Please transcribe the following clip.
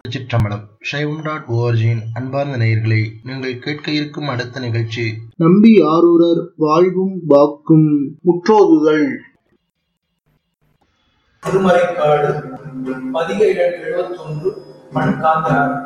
திருச்சிற்றம்பலம். சைவம்.org-இன் அன்பார்ந்த நேயர்களே, நீங்கள் கேட்க இருக்கும் அடுத்த நிகழ்ச்சி நம்பி ஆரூரர் வாழ்வும் வாக்கும் முற்றோதுதல். திருமறைக்காடு பதிகை 71 மண்காந்தரார்.